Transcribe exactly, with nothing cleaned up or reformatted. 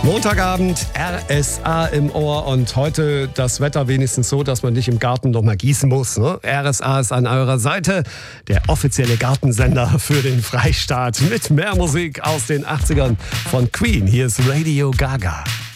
Montagabend, R S A im Ohr und heute das Wetter wenigstens so, dass man nicht im Garten noch mal gießen muss. Ne? R S A ist an eurer Seite, der offizielle Gartensender für den Freistaat mit mehr Musik aus den achtzigern von Queen. Hier ist Radio Gaga.